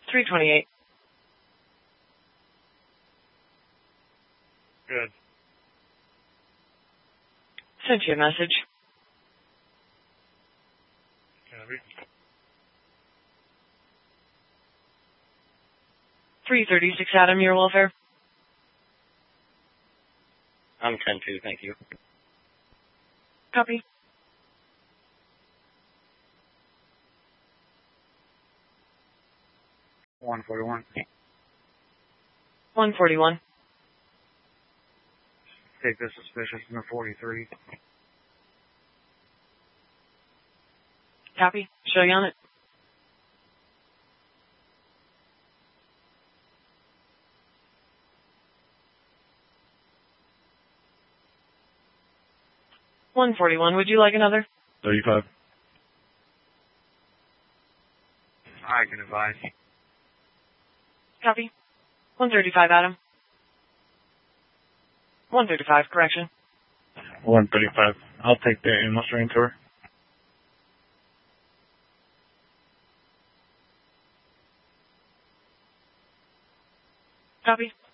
328. Good. Sent you a message. Copy. 336 Adam, your welfare. I'm 10-2, thank you. Copy. $141. 141. Take this suspicious in the 43. Copy. Show you on it. $141. Would you like another? 35. I can advise. Copy. 135, Adam. 135, correction. 135. I'll take the ambulance train tour. Copy.